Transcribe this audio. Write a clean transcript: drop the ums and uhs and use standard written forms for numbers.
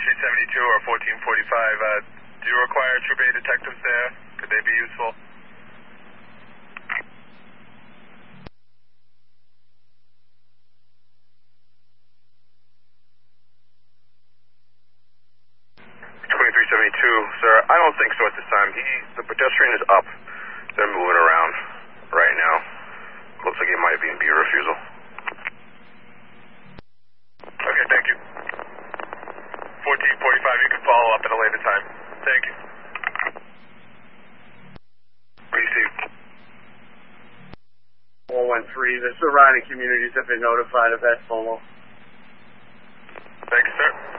2372 or 1445, do you require Troop A detectives there? Could they be useful? Sir, I don't think so at this time. The pedestrian is up. They're moving around right now. Looks like it might be a refusal. Okay, thank you. 1445, you can follow up at a later time. Thank you. Received. 413, the surrounding communities have been notified of that, FOMO. Thank you, sir.